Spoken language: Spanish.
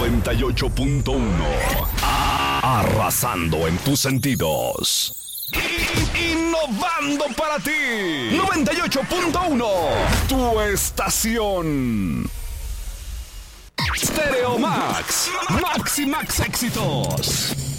98.1. Arrasando en tus sentidos. Innovando para ti. 98.1. Tu estación. Stereo Max. Max y Max éxitos.